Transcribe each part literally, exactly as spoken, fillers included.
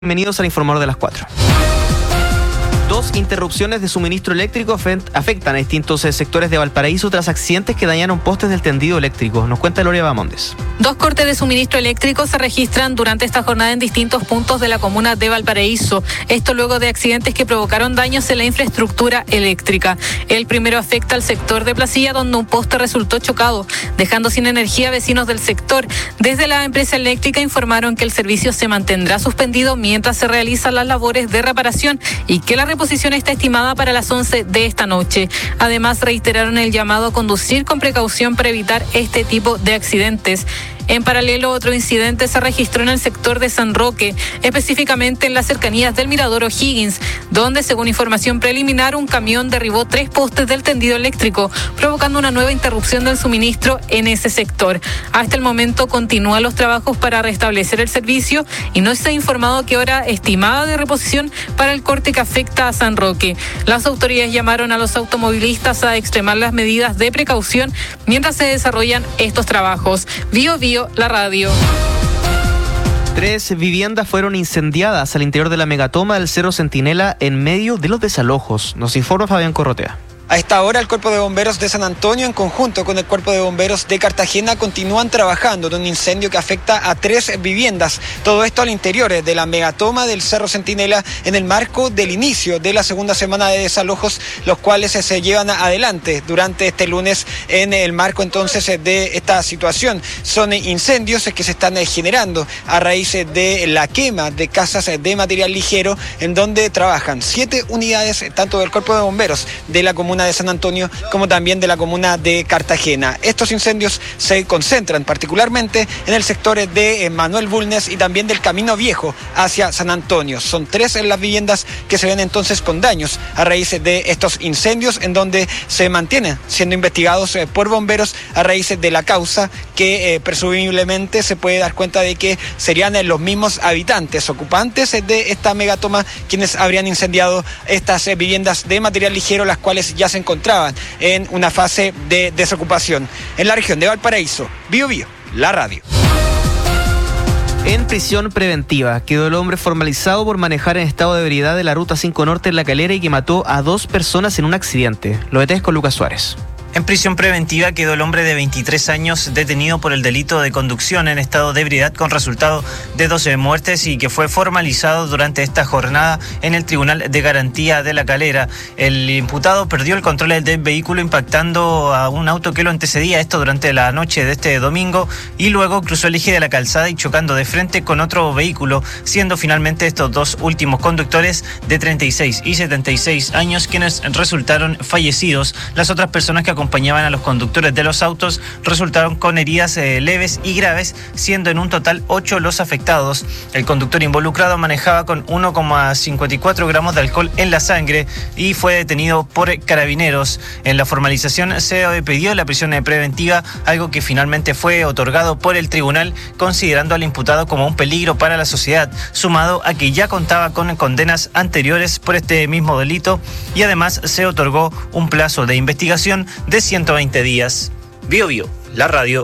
Bienvenidos al Informador de las cuatro. Dos interrupciones de suministro eléctrico afectan a distintos sectores de Valparaíso tras accidentes que dañaron postes del tendido eléctrico. Nos cuenta Gloria Bamondes. Dos cortes de suministro eléctrico se registran durante esta jornada en distintos puntos de la comuna de Valparaíso. Esto luego de accidentes que provocaron daños en la infraestructura eléctrica. El primero afecta al sector de Placilla, donde un poste resultó chocado, dejando sin energía a vecinos del sector. Desde la empresa eléctrica informaron que el servicio se mantendrá suspendido mientras se realizan las labores de reparación y que la reposición está estimada para las once de esta noche. Además, reiteraron el llamado a conducir con precaución para evitar este tipo de accidentes. En paralelo, otro incidente se registró en el sector de San Roque, específicamente en las cercanías del Mirador O'Higgins, donde, según información preliminar, un camión derribó tres postes del tendido eléctrico, provocando una nueva interrupción del suministro en ese sector. Hasta el momento continúan los trabajos para restablecer el servicio y no se ha informado qué hora estimada de reposición para el corte que afecta a San Roque. Las autoridades llamaron a los automovilistas a extremar las medidas de precaución mientras se desarrollan estos trabajos. Bio Bio, la radio. Tres viviendas fueron incendiadas al interior de la megatoma del Cerro Centinela en medio de los desalojos. Nos informa Fabián Corrotea. A esta hora, el Cuerpo de Bomberos de San Antonio, en conjunto con el Cuerpo de Bomberos de Cartagena, continúan trabajando en un incendio que afecta a tres viviendas. Todo esto al interior de la megatoma del Cerro Centinela, en el marco del inicio de la segunda semana de desalojos, los cuales se llevan adelante durante este lunes en el marco entonces de esta situación. Son incendios que se están generando a raíz de la quema de casas de material ligero, en donde trabajan siete unidades, tanto del Cuerpo de Bomberos de la comuna de San Antonio como también de la comuna de Cartagena. Estos incendios se concentran particularmente en el sector de Manuel Bulnes y también del Camino Viejo hacia San Antonio. Son tres en las viviendas que se ven entonces con daños a raíz de estos incendios, en donde se mantienen siendo investigados por bomberos a raíz de la causa, que eh, presumiblemente se puede dar cuenta de que serían los mismos habitantes ocupantes de esta megatoma quienes habrían incendiado estas eh, viviendas de material ligero, las cuales ya se encontraban en una fase de desocupación. En la región de Valparaíso, Bio Bio, la radio. En prisión preventiva quedó el hombre formalizado por manejar en estado de ebriedad de la Ruta cinco Norte en La Calera y que mató a dos personas en un accidente. Lo detalles con Lucas Suárez. En prisión preventiva quedó el hombre de veintitrés años detenido por el delito de conducción en estado de ebriedad con resultado de doce muertes y que fue formalizado durante esta jornada en el Tribunal de Garantía de La Calera. El imputado perdió el control del vehículo impactando a un auto que lo antecedía, esto durante la noche de este domingo, y luego cruzó el eje de la calzada y chocando de frente con otro vehículo, siendo finalmente estos dos últimos conductores de treinta y seis y setenta y seis años quienes resultaron fallecidos. Las otras personas que acompañaban a los conductores de los autos resultaron con heridas eh, leves y graves, siendo en un total ocho los afectados. El conductor involucrado manejaba con uno coma cincuenta y cuatro gramos de alcohol en la sangre y fue detenido por carabineros. En la formalización se pidió la prisión preventiva, algo que finalmente fue otorgado por el tribunal, considerando al imputado como un peligro para la sociedad, sumado a que ya contaba con condenas anteriores por este mismo delito, y además se otorgó un plazo de investigación de ciento veinte días. Bio Bio, la radio.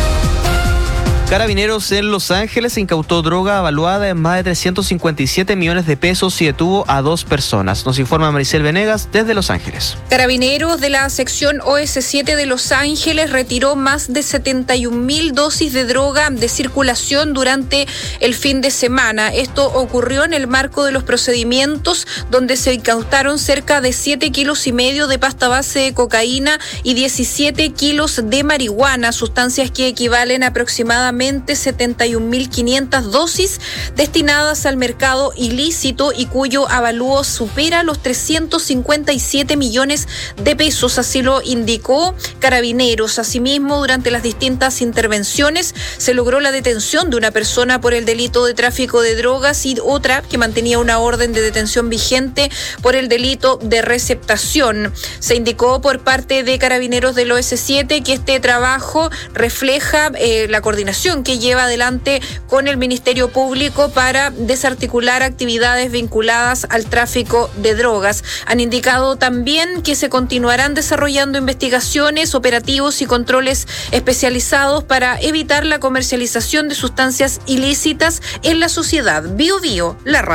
Carabineros en Los Ángeles incautó droga avaluada en más de trescientos cincuenta y siete millones de pesos y detuvo a dos personas. Nos informa Maricel Venegas desde Los Ángeles. Carabineros de la sección O S siete de Los Ángeles retiró más de setenta y un mil dosis de droga de circulación durante el fin de semana. Esto ocurrió en el marco de los procedimientos donde se incautaron cerca de siete kilos y medio de pasta base de cocaína y diecisiete kilos de marihuana, sustancias que equivalen aproximadamente setenta y un mil quinientas dosis destinadas al mercado ilícito y cuyo avalúo supera los trescientos cincuenta y siete millones de pesos, así lo indicó Carabineros. Asimismo, durante las distintas intervenciones se logró la detención de una persona por el delito de tráfico de drogas y otra que mantenía una orden de detención vigente por el delito de receptación. Se indicó por parte de Carabineros del O S siete que este trabajo refleja eh, la coordinación investigación que lleva adelante con el Ministerio Público para desarticular actividades vinculadas al tráfico de drogas. Han indicado también que se continuarán desarrollando investigaciones, operativos y controles especializados para evitar la comercialización de sustancias ilícitas en la sociedad. Bio Bio, la radio.